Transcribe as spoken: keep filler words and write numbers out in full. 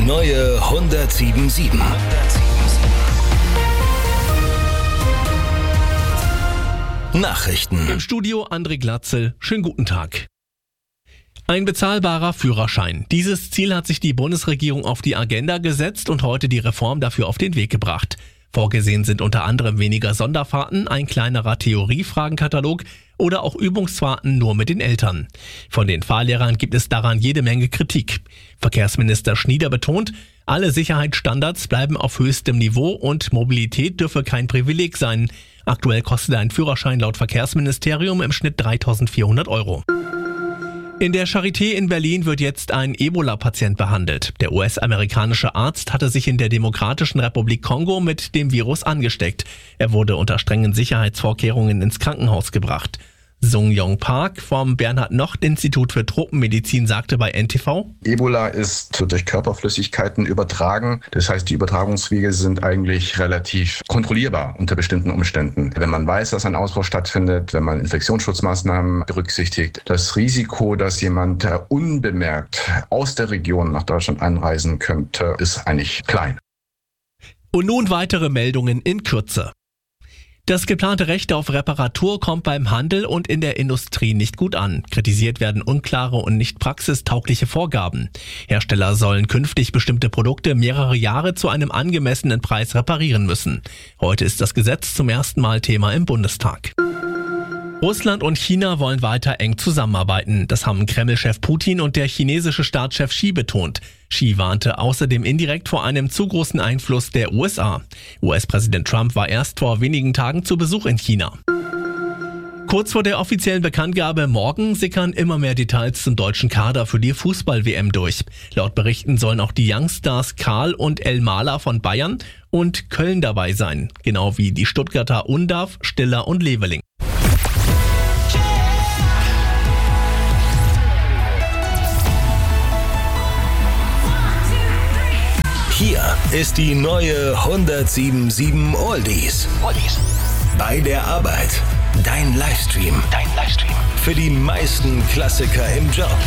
neue hundertsieben Komma sieben. Nachrichten. Im Studio André Glatzel. Schönen guten Tag. Ein bezahlbarer Führerschein. Dieses Ziel hat sich die Bundesregierung auf die Agenda gesetzt und heute die Reform dafür auf den Weg gebracht. Vorgesehen sind unter anderem weniger Sonderfahrten, ein kleinerer Theoriefragenkatalog oder auch Übungsfahrten nur mit den Eltern. Von den Fahrlehrern gibt es daran jede Menge Kritik. Verkehrsminister Schnieder betont, alle Sicherheitsstandards bleiben auf höchstem Niveau und Mobilität dürfe kein Privileg sein. Aktuell kostet ein Führerschein laut Verkehrsministerium im Schnitt dreitausendvierhundert Euro. In der Charité in Berlin wird jetzt ein Ebola-Patient behandelt. Der U S-amerikanische Arzt hatte sich in der Demokratischen Republik Kongo mit dem Virus angesteckt. Er wurde unter strengen Sicherheitsvorkehrungen ins Krankenhaus gebracht. Sung-Yong Park vom Bernhard-Nocht-Institut für Tropenmedizin sagte bei N T V: Ebola ist durch Körperflüssigkeiten übertragen. Das heißt, die Übertragungswege sind eigentlich relativ kontrollierbar unter bestimmten Umständen. Wenn man weiß, dass ein Ausbruch stattfindet, wenn man Infektionsschutzmaßnahmen berücksichtigt, das Risiko, dass jemand unbemerkt aus der Region nach Deutschland einreisen könnte, ist eigentlich klein. Und nun weitere Meldungen in Kürze. Das geplante Recht auf Reparatur kommt beim Handel und in der Industrie nicht gut an. Kritisiert werden unklare und nicht praxistaugliche Vorgaben. Hersteller sollen künftig bestimmte Produkte mehrere Jahre zu einem angemessenen Preis reparieren müssen. Heute ist das Gesetz zum ersten Mal Thema im Bundestag. Russland und China wollen weiter eng zusammenarbeiten. Das haben Kreml-Chef Putin und der chinesische Staatschef Xi betont. Xi warnte außerdem indirekt vor einem zu großen Einfluss der U S A. U S-Präsident Trump war erst vor wenigen Tagen zu Besuch in China. Kurz vor der offiziellen Bekanntgabe morgen sickern immer mehr Details zum deutschen Kader für die Fußball-W M durch. Laut Berichten sollen auch die Youngstars Karl und El Mahler von Bayern und Köln dabei sein. Genau wie die Stuttgarter Undav, Stiller und Leveling. Hier ist die neue hundertsieben Komma sieben Oldies. Oldies. Bei der Arbeit. Dein Livestream. Dein Livestream. Für die meisten Klassiker im Job.